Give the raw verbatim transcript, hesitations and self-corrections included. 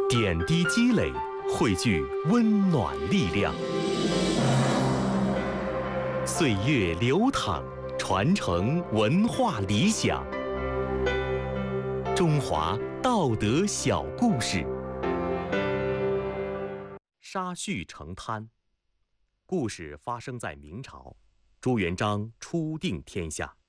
点滴积累，汇聚温暖力量。岁月流淌，传承文化理想。中华道德小故事。沙叙成滩。故事发生在明朝，朱元璋初定天下，